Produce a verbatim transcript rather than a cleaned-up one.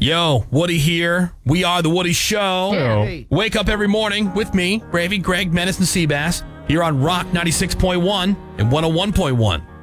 Yo, Woody here. We are The Woody Show. Hey. Wake up every morning with me, Gravy, Greg, Menace, and Seabass here on Rock ninety-six point one and one oh one point one.